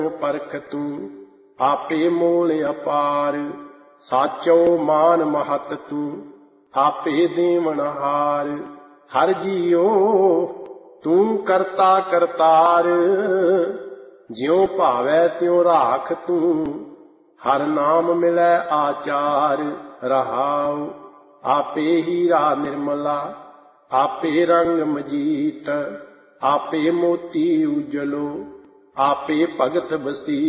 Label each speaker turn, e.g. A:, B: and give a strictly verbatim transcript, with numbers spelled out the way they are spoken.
A: परख तू आपे मोल अपार, साचो मान महत तू आपे देवनहार। हर जियो तू करता करतार, ज्यों भावै त्यों राख तू हर नाम मिलै आचार। रहाओ आपे हीरा निर्मला आपे रंग मजीत, आपे मोती उजलो आपे भगत बसी।